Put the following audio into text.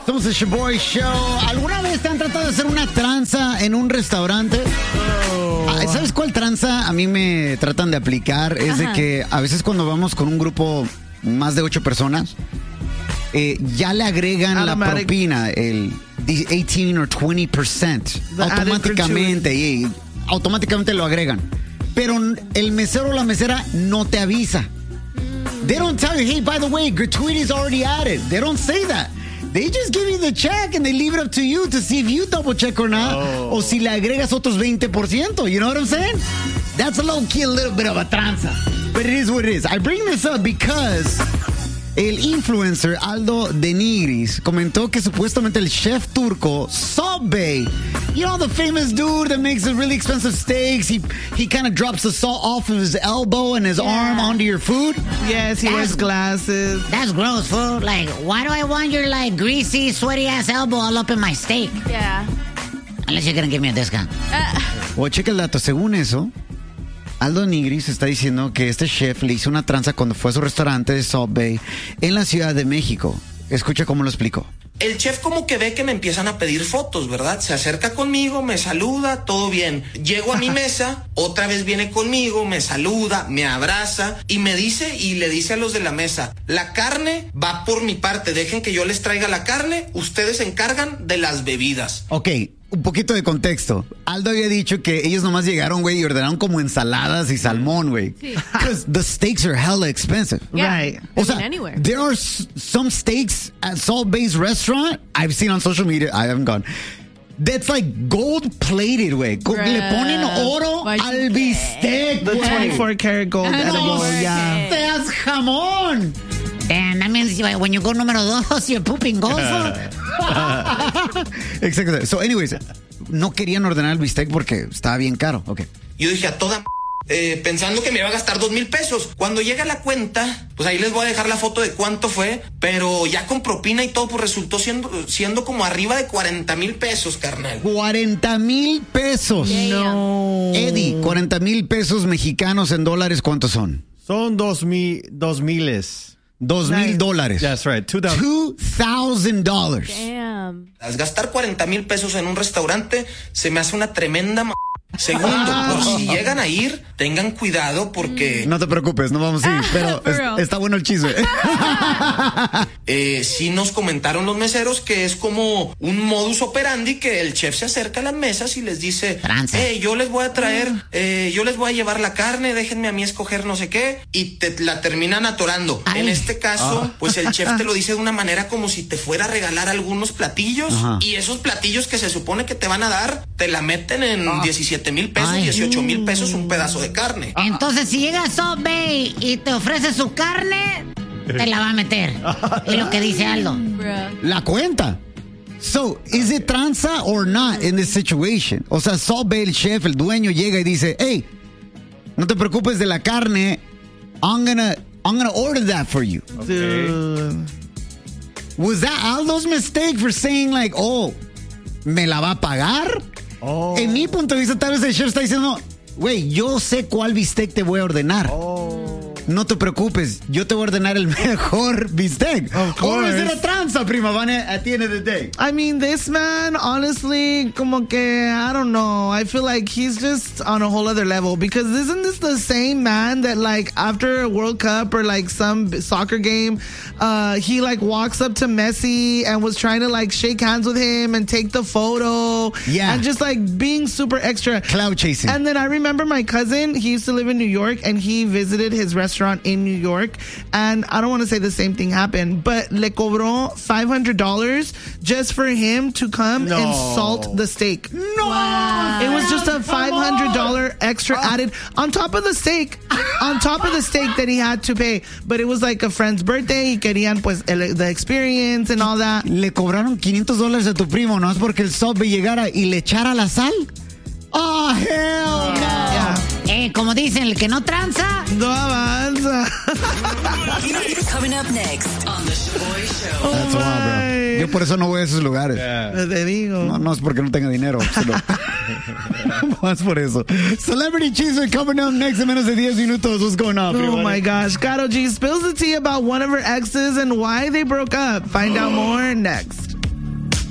Somos el Shaboy Show. ¿Alguna vez te han tratado de hacer una tranza en un restaurante? ¿Sabes cuál tranza a mí me tratan de aplicar? Es de que a veces cuando vamos con un grupo más de 8 personas, ya le agregan la propina, el 18 or 20%, automáticamente, y automáticamente lo agregan. Pero el mesero o la mesera no te avisa. They don't tell you, hey, by the way, gratuity's already added. They don't say that. They just give you the check and they leave it up to you to see if you double check or not. O si le agregas otros 20%. You know what I'm saying? That's a low-key, a little bit of a tranza. But it is what it is. I bring this up because el influencer Aldo de Nigris comentó que supuestamente el chef turco Salt Bae, you know, the famous dude that makes the really expensive steaks, he kind of drops the salt off of his elbow and his arm onto your food. Yes, he wears glasses. That's gross, fool. Like, why do I want your, like, greasy, sweaty-ass elbow all up in my steak? Yeah. Unless you're gonna give me a discount. O checa el dato, según eso, Aldo Nigris está diciendo que este chef le hizo una tranza cuando fue a su restaurante de Salt Bae en la Ciudad de México. Escucha cómo lo explicó. El chef como que ve que me empiezan a pedir fotos, ¿verdad? Se acerca conmigo, me saluda, todo bien. Llego a mi mesa, otra vez viene conmigo, me saluda, me abraza y me dice y le dice a los de la mesa, la carne va por mi parte, dejen que yo les traiga la carne, ustedes se encargan de las bebidas. Ok, un poquito de contexto. Aldo había dicho que ellos nomás llegaron, güey, y ordenaron como ensaladas y salmón, güey. Sí. Because the steaks are hella expensive. Yeah. Right. O sea, anywhere. there are some steaks at Salt Bae's restaurant, I've seen on social media, I haven't gone, that's like gold-plated, güey. Le ponen oro al bistec, The güey. 24-karat gold edible, yeah. ¡Seas jamón! And that means when you go número 2, you're pooping gold. Exacto. So, anyways, no querían ordenar el bistec porque estaba bien caro. Okay. Yo dije a toda pensando que me iba a gastar 2,000 pesos. Cuando llega la cuenta, pues ahí les voy a dejar la foto de cuánto fue, pero ya con propina y todo, pues resultó siendo como arriba de 40,000 pesos, carnal. 40,000 pesos. No. Eddie, 40,000 pesos mexicanos en dólares, ¿cuántos son? Son 2,000. $2,000. That's right. $2,000. Damn. Gastar 40,000 pesos en un restaurante se me hace una tremenda Segundo, por si llegan a ir, tengan cuidado porque... No te preocupes, no vamos a ir, pero está bueno el chisme. Sí nos comentaron los meseros que es como un modus operandi que el chef se acerca a las mesas y les dice, yo les voy a traer, yo les voy a llevar la carne, déjenme a mí escoger no sé qué, y te la terminan atorando. En este caso, pues el chef te lo dice de una manera como si te fuera a regalar algunos platillos, y esos platillos que se supone que te van a dar, te la meten en 17,000 pesos, 18,000 pesos un pedazo de carne. Entonces, si llega Salt Bae y te ofrece su carne, te la va a meter. Es lo que dice Aldo. La cuenta. So, is it tranza or not in this situation? O sea, Salt Bae, el chef, el dueño, llega y dice, hey, no te preocupes de la carne, I'm gonna order that for you. Dude. Was that Aldo's mistake for saying like, oh, ¿me la va a pagar? En mi punto de vista, tal vez el chef está diciendo, güey, yo sé cuál bistec te voy a ordenar. No te preocupes, yo te voy a ordenar el mejor bistec. Or is it a tranza, prima Vane, at the end of the day? I mean, this man, honestly, como que, I don't know. I feel like he's just on a whole other level because isn't this the same man that like after a World Cup or like some soccer game, he like walks up to Messi and was trying to like shake hands with him and take the photo. Yeah. And just like being super extra. Cloud chasing. And then I remember my cousin, he used to live in New York and he visited his restaurant in New York, and I don't want to say the same thing happened, but le cobró $500 just for him to come and salt the steak. No! Wow. It was just a $500 extra added on top of the steak that he had to pay. But it was like a friend's birthday y querían pues the experience and all that. Le cobraron $500 a tu primo, ¿no? Es porque el Salt Bae llegara y le echara la sal. Oh, hell no. Como dicen, el que no tranza, no avanza. Coming up next on the Shaboy Show. That's wild, bro. Yo por eso no voy a esos lugares. Te digo. No es porque no tenga dinero, sino más por eso. Celebrity Cheeser coming up next in menos de 10 minutos. What's going on? Oh my gosh. Karol G spills the tea about one of her exes and why they broke up. Find out more next.